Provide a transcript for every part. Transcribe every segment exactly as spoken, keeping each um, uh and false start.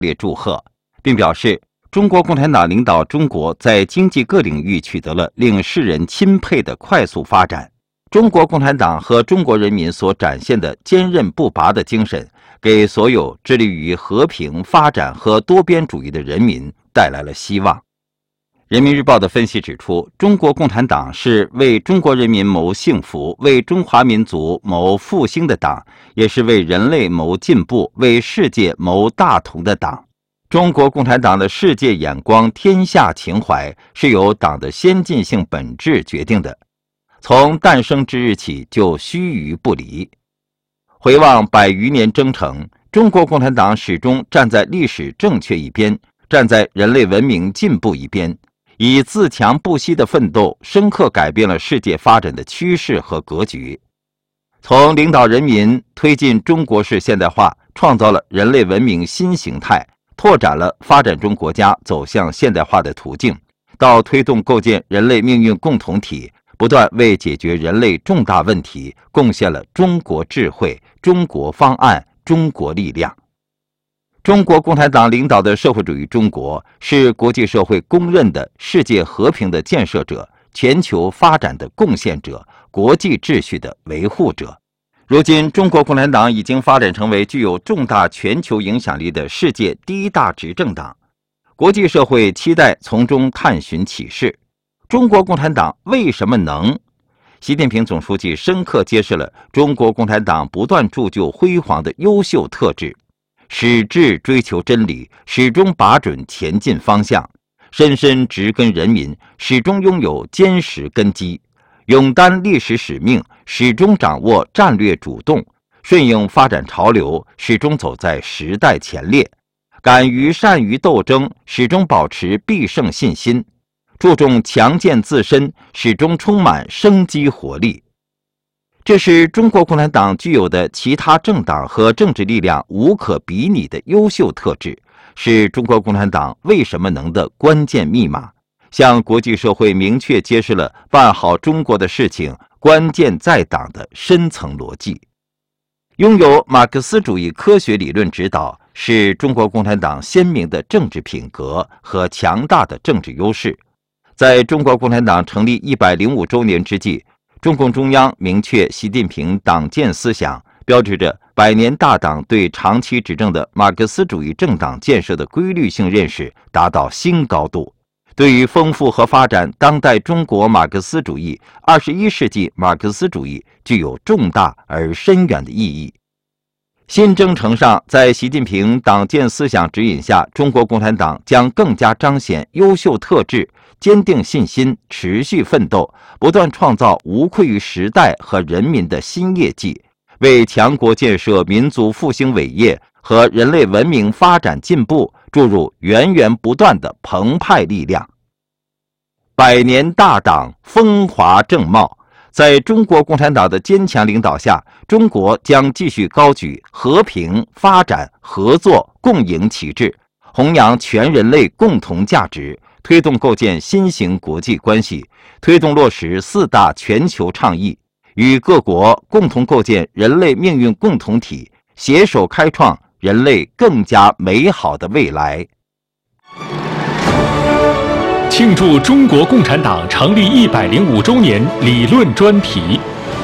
烈祝贺，并表示中国共产党领导中国在经济各领域取得了令世人钦佩的快速发展。中国共产党和中国人民所展现的坚韧不拔的精神，给所有致力于和平发展和多边主义的人民带来了希望。人民日报的分析指出，中国共产党是为中国人民谋幸福、为中华民族谋复兴的党，也是为人类谋进步、为世界谋大同的党。中国共产党的世界眼光、天下情怀是由党的先进性本质决定的，从诞生之日起就须臾不离。回望百余年征程，中国共产党始终站在历史正确一边，站在人类文明进步一边，以自强不息的奋斗，深刻改变了世界发展的趋势和格局。从领导人民推进中国式现代化，创造了人类文明新形态，拓展了发展中国家走向现代化的途径，到推动构建人类命运共同体，不断为解决人类重大问题贡献了中国智慧、中国方案、中国力量。中国共产党领导的社会主义中国是国际社会公认的世界和平的建设者、全球发展的贡献者、国际秩序的维护者。如今，中国共产党已经发展成为具有重大全球影响力的世界第一大执政党，国际社会期待从中探寻启示。中国共产党为什么能？习近平总书记深刻揭示了中国共产党不断铸就辉煌的优秀特质：矢志追求真理，始终把准前进方向，深深植根人民，始终拥有坚实根基，勇担历史使命，始终掌握战略主动，顺应发展潮流，始终走在时代前列，敢于善于斗争，始终保持必胜信心，注重强健自身，始终充满生机活力。这是中国共产党具有的其他政党和政治力量无可比拟的优秀特质，是中国共产党为什么能的关键密码，向国际社会明确揭示了办好中国的事情关键在党的深层逻辑。拥有马克思主义科学理论指导，是中国共产党鲜明的政治品格和强大的政治优势。在中国共产党成立一百零五周年之际，中共中央明确习近平党建思想，标志着百年大党对长期执政的马克思主义政党建设的规律性认识达到新高度，对于丰富和发展当代中国马克思主义、二十一世纪马克思主义具有重大而深远的意义。新征程上，在习近平党建思想指引下，中国共产党将更加彰显优秀特质，坚定信心，持续奋斗，不断创造无愧于时代和人民的新业绩，为强国建设、民族复兴伟业和人类文明发展进步注入源源不断的澎湃力量。百年大党风华正茂，在中国共产党的坚强领导下，中国将继续高举和平、发展、合作、共赢旗帜，弘扬全人类共同价值，推动构建新型国际关系，推动落实四大全球倡议，与各国共同构建人类命运共同体，携手开创人类更加美好的未来。 庆祝中国共产党成立一百零五周年理论专题。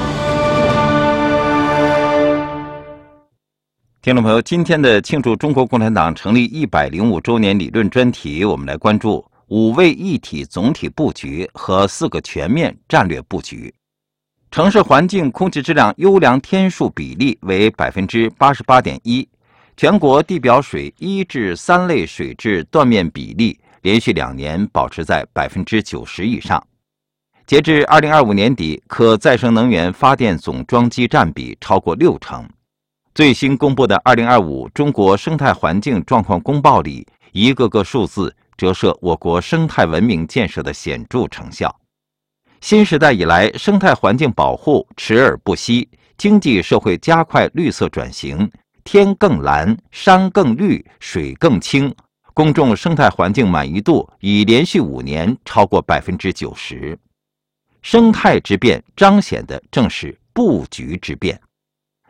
听众朋友，今天的庆祝中国共产党成立一百零五周年理论专题，我们来关注五位一体总体布局和四个全面战略布局。城市环境空气质量优良天数比例为 百分之八十八点一， 全国地表水一至三类水质断面比例连续两年保持在 百分之九十 以上。截至二零二五年底，可再生能源发电总装机占比超过六成。最新公布的二零二五中国生态环境状况公报里，一个个数字折射我国生态文明建设的显著成效。新时代以来，生态环境保护持而不息，经济社会加快绿色转型，天更蓝，山更绿，水更清，公众生态环境满意度已连续五年超过 百分之九十。 生态之变彰显的正是布局之变。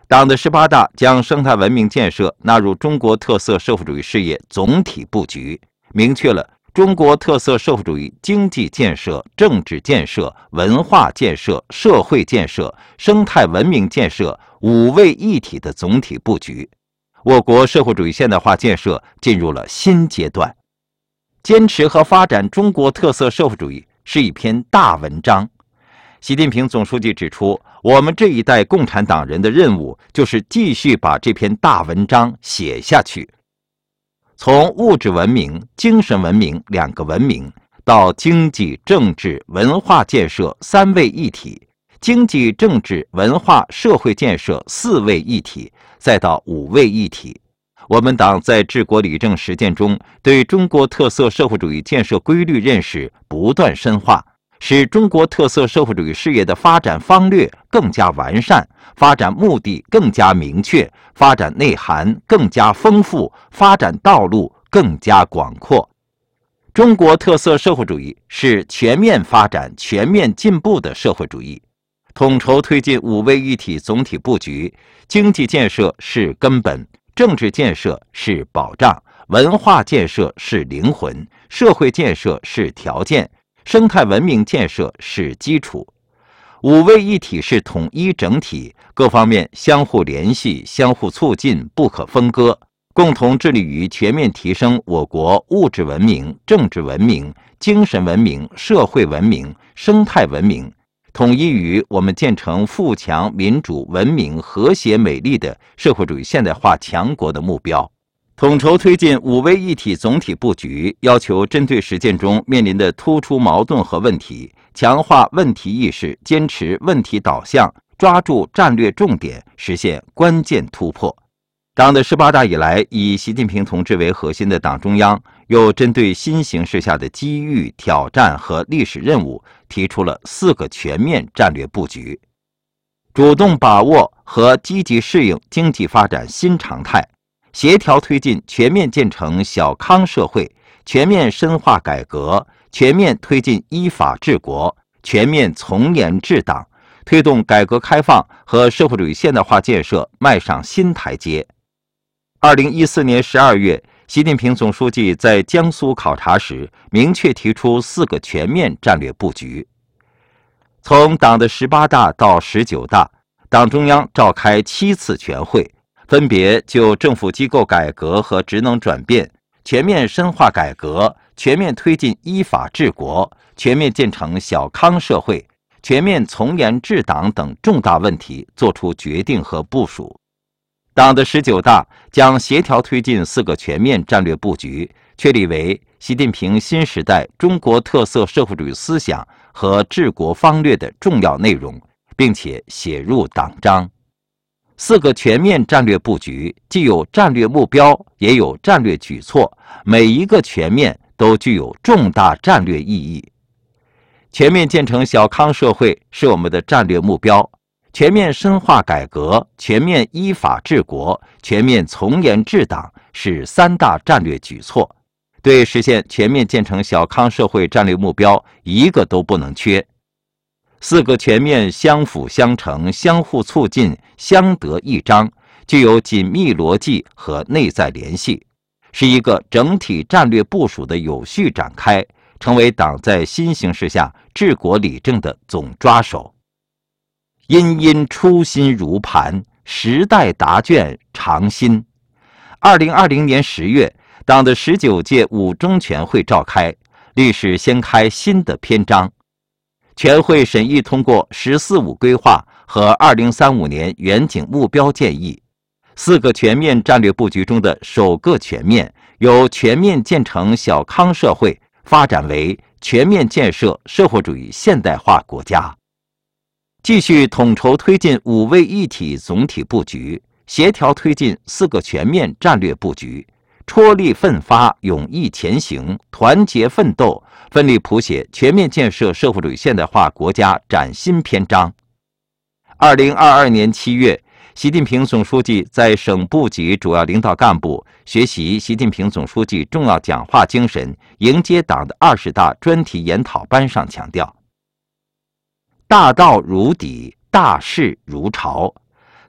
党的十八大将生态文明建设纳入中国特色社会主义事业总体布局，明确了中国特色社会主义经济建设、政治建设、文化建设、社会建设、生态文明建设五位一体的总体布局。我国社会主义现代化建设进入了新阶段。坚持和发展中国特色社会主义是一篇大文章。习近平总书记指出，我们这一代共产党人的任务就是继续把这篇大文章写下去。从物质文明、精神文明两个文明，到经济、政治、文化建设三位一体，经济、政治、文化、社会建设四位一体，再到五位一体。我们党在治国理政实践中，对中国特色社会主义建设规律认识不断深化，使中国特色社会主义事业的发展方略更加完善，发展目的更加明确，发展内涵更加丰富，发展道路更加广阔。中国特色社会主义是全面发展、全面进步的社会主义。统筹推进五位一体总体布局，经济建设是根本，政治建设是保障，文化建设是灵魂，社会建设是条件，生态文明建设是基础。五位一体是统一整体，各方面相互联系、相互促进，不可分割，共同致力于全面提升我国物质文明、政治文明、精神文明、社会文明、生态文明，统一于我们建成富强、民主、文明、和谐、美丽的社会主义现代化强国的目标。统筹推进五位一体总体布局，要求针对实践中面临的突出矛盾和问题，强化问题意识，坚持问题导向，抓住战略重点，实现关键突破。党的十八大以来，以习近平同志为核心的党中央又针对新形势下的机遇、挑战和历史任务，提出了四个全面战略布局，主动把握和积极适应经济发展新常态，协调推进全面建成小康社会，全面深化改革，全面推进依法治国，全面从严治党，推动改革开放和社会主义现代化建设迈上新台阶。二零一四年十二月，习近平总书记在江苏考察时，明确提出四个全面战略布局。从党的十八大到十九大，党中央召开七次全会，分别就政府机构改革和职能转变、全面深化改革、全面推进依法治国、全面建成小康社会、全面从严治党等重大问题作出决定和部署。党的十九大将协调推进四个全面战略布局，确立为习近平新时代中国特色社会主义思想和治国方略的重要内容，并且写入党章。四个全面战略布局既有战略目标，也有战略举措，每一个全面都具有重大战略意义。全面建成小康社会是我们的战略目标，全面深化改革、全面依法治国、全面从严治党是三大战略举措，对实现全面建成小康社会战略目标一个都不能缺。四个全面相辅相成、相互促进、相得益彰，具有紧密逻辑和内在联系，是一个整体战略部署的有序展开，成为党在新形势下治国理政的总抓手。殷殷初心如磐，时代答卷常新。二零二零年十月，党的十九届五中全会召开，历史掀开新的篇章。全会审议通过“十四五”规划和二零三五年远景目标建议，四个全面战略布局中的首个全面，由全面建成小康社会发展为全面建设社会主义现代化国家。继续统筹推进五位一体总体布局，协调推进四个全面战略布局，踔厉奋发，勇毅前行，团结奋斗，奋力谱写全面建设社会主义现代化国家崭新篇章。二零二二年七月，习近平总书记在省部级主要领导干部学习习近平总书记重要讲话精神，迎接党的二十大专题研讨班上强调，大道如砥，大势如潮。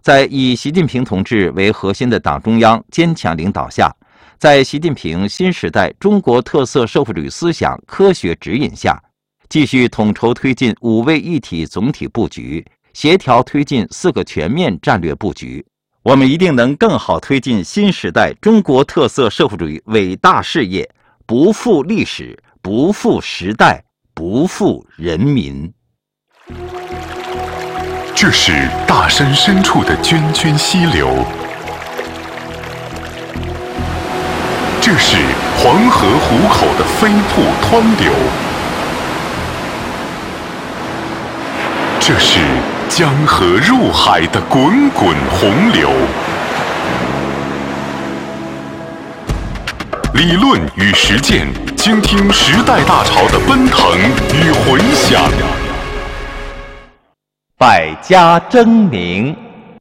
在以习近平同志为核心的党中央坚强领导下，在习近平新时代中国特色社会主义思想科学指引下，继续统筹推进五位一体总体布局，协调推进四个全面战略布局，我们一定能更好推进新时代中国特色社会主义伟大事业，不负历史，不负时代，不负人民。 这是大山深处的涓涓溪流，这是黄河湖口的飞瀑湍流，这是江河入海的滚滚洪流。理论与实践，倾听时代大潮的奔腾与回响。 百家争鸣，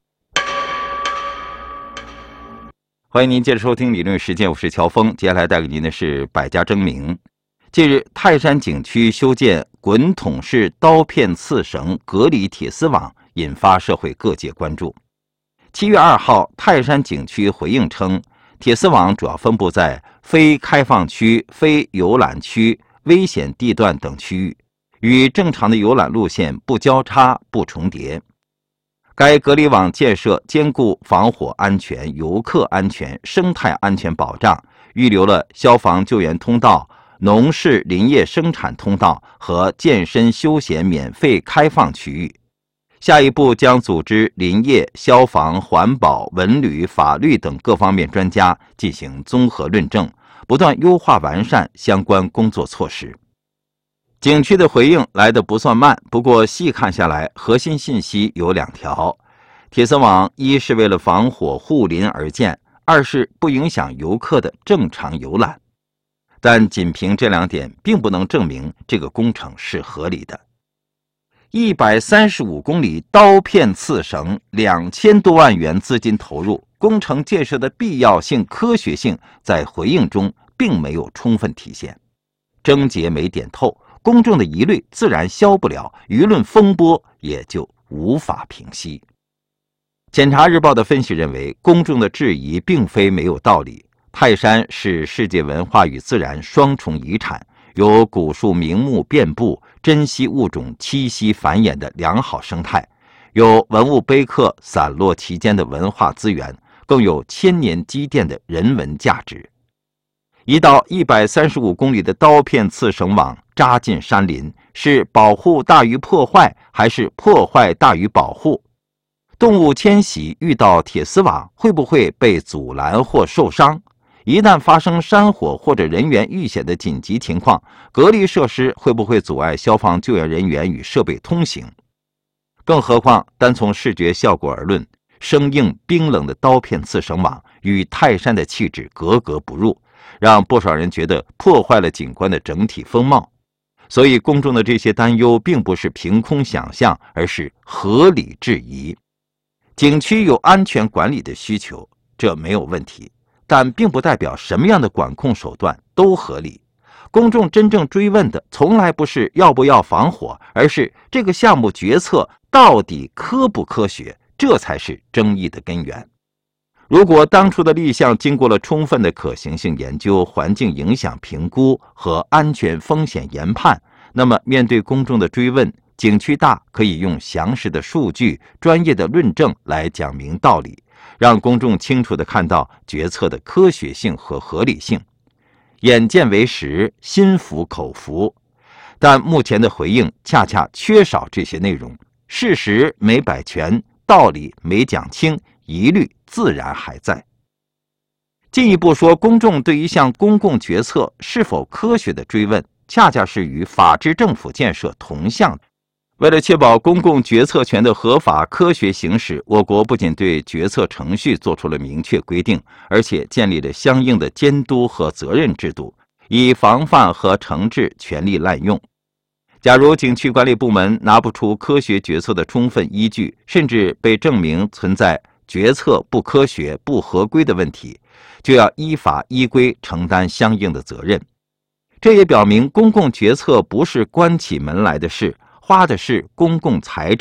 欢迎您接着收听理论实践，我是乔峰。接下来带给您的是百家争鸣。近日，泰山景区修建滚筒式刀片刺绳隔离铁丝网，引发社会各界关注。七月二号，泰山景区回应称，铁丝网主要分布在非开放区、非游览区、危险地段等区域，与正常的游览路线不交叉、不重叠。该隔离网建设兼顾防火安全、游客安全、生态安全保障，预留了消防救援通道、农事林业生产通道和健身休闲免费开放区域。下一步将组织林业、消防、环保、文旅、法律等各方面专家进行综合论证，不断优化完善相关工作措施。景区的回应来得不算慢，不过细看下来，核心信息有两条：铁丝网一是为了防火护林而建，二是不影响游客的正常游览。但仅凭这两点，并不能证明这个工程是合理的。一百三十五公里刀片刺绳，两千多万元资金投入，工程建设的必要性、科学性在回应中并没有充分体现。症结没点透，公众的疑虑自然消不了，舆论风波也就无法平息。检察日报的分析认为，公众的质疑并非没有道理。泰山是世界文化与自然双重遗产，有古树名木遍布、珍稀物种栖息繁衍的良好生态，有文物碑刻散落其间的文化资源，更有千年积淀的人文价值。一道一百三十五公里的刀片刺绳网扎进山林，是保护大于破坏，还是破坏大于保护？动物迁徙遇到铁丝网，会不会被阻拦或受伤？一旦发生山火或者人员遇险的紧急情况，隔离设施会不会阻碍消防救援人员与设备通行？更何况，单从视觉效果而论，生硬冰冷的刀片刺绳网与泰山的气质格格不入，让不少人觉得破坏了景观的整体风貌。所以公众的这些担忧并不是凭空想象，而是合理质疑。景区有安全管理的需求，这没有问题，但并不代表什么样的管控手段都合理。公众真正追问的从来不是要不要防火，而是这个项目决策到底科不科学，这才是争议的根源。如果当初的立项经过了充分的可行性研究、环境影响评估和安全风险研判，那么面对公众的追问，景区大可以用详实的数据、专业的论证来讲明道理，让公众清楚地看到决策的科学性和合理性。眼见为实，心服口服。但目前的回应恰恰缺少这些内容，事实没摆全，道理没讲清，疑虑自然还在。进一步说，公众对一项公共决策是否科学的追问，恰恰是与法治政府建设同向的。为了确保公共决策权的合法科学行使，我国不仅对决策程序做出了明确规定，而且建立了相应的监督和责任制度，以防范和惩治权力滥用。假如景区管理部门拿不出科学决策的充分依据，甚至被证明存在决策不科学、不合规的问题，就要依法依规承担相应的责任。这也表明，公共决策不是关起门来的事，花的是公共财政，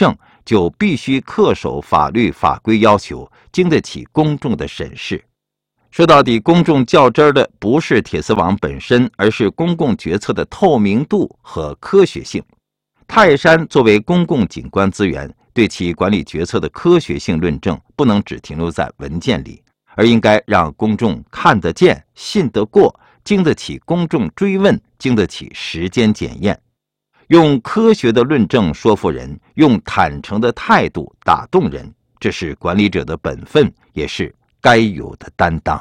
就必须恪守法律法规要求，经得起公众的审视。说到底，公众较真儿的不是铁丝网本身，而是公共决策的透明度和科学性。泰山作为公共景观资源，对其管理决策的科学性论证不能只停留在文件里，而应该让公众看得见、信得过，经得起公众追问，经得起时间检验。用科学的论证说服人，用坦诚的态度打动人，这是管理者的本分，也是该有的担当。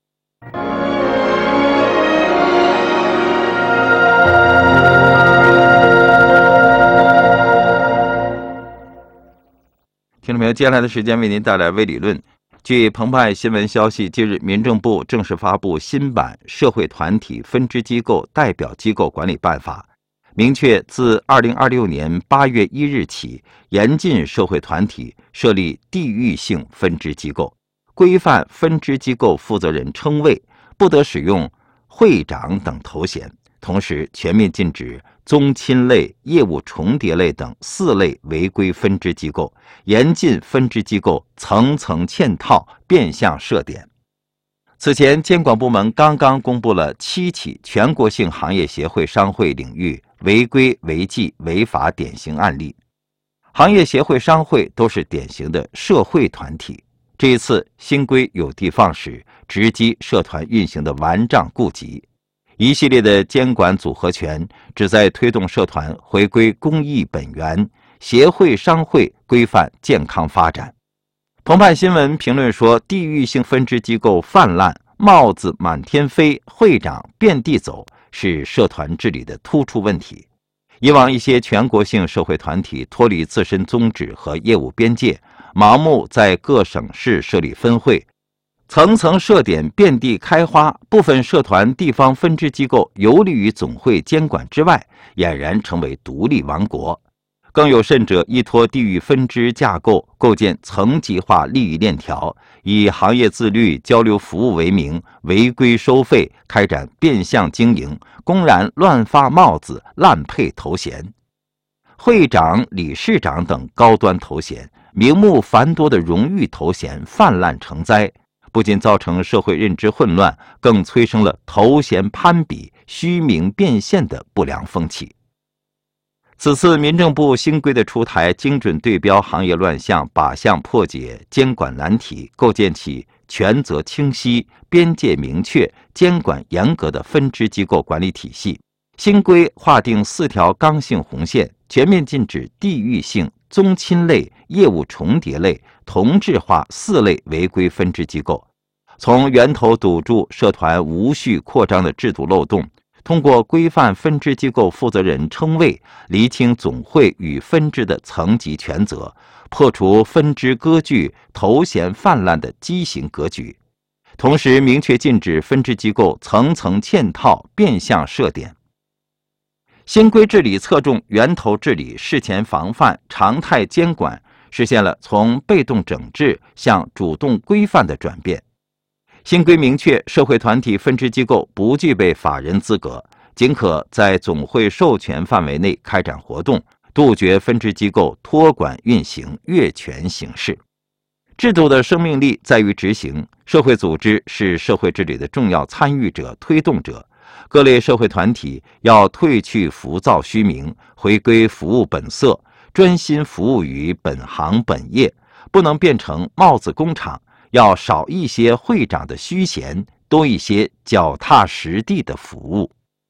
听众朋友，接下来的时间为您带来微理论。据澎湃新闻消息，近日民政部正式发布新版《社会团体分支机构代表机构管理办法》，明确自二零二六年八月一日起，严禁社会团体设立地域性分支机构，规范分支机构负责人称谓，不得使用会长等头衔，同时全面禁止宗亲类、业务重叠类等四类违规分支机构，严禁分支机构层层嵌套、变相设点。此前，监管部门刚刚公布了七起全国性行业协会商会领域违规违纪违法典型案例。行业协会商会都是典型的社会团体，这一次新规有的放矢，直击社团运行的顽瘴痼疾。一系列的监管组合拳，旨在推动社团回归公益本源，协会商会规范健康发展。澎湃新闻评论说，地域性分支机构泛滥，帽子满天飞，会长遍地走，是社团治理的突出问题。以往一些全国性社会团体脱离自身宗旨和业务边界，盲目在各省市设立分会，层层设点遍地开花，部分社团地方分支机构游离于总会监管之外，俨然成为独立王国。更有甚者，依托地域分支架构，构建层级化利益链条，以行业自律、交流服务为名，违规收费，开展变相经营，公然乱发帽子、滥配头衔。会长、理事长等高端头衔，名目繁多的荣誉头衔泛滥成灾，不仅造成社会认知混乱，更催生了头衔攀比、虚名变现的不良风气。此次民政部新规的出台，精准对标行业乱象，靶向破解监管难题，构建起权责清晰、边界明确、监管严格的分支机构管理体系。新规划定四条刚性红线，全面禁止地域性、宗亲类、业务重叠类、同质化四类违规分支机构，从源头堵住社团无序扩张的制度漏洞。通过规范分支机构负责人称谓，厘清总会与分支的层级权责，破除分支割据、头衔泛滥的畸形格局。同时，明确禁止分支机构层层嵌套、变相设点。新规治理侧重源头治理、事前防范、常态监管，实现了从被动整治向主动规范的转变。新规明确，社会团体分支机构不具备法人资格，仅可在总会授权范围内开展活动，杜绝分支机构托管运行、越权行事。制度的生命力在于执行，社会组织是社会治理的重要参与者、推动者。各类社会团体要褪去浮躁虚名，回归服务本色，专心服务于本行本业，不能变成帽子工厂。要少一些会长的虚衔，多一些脚踏实地的服务。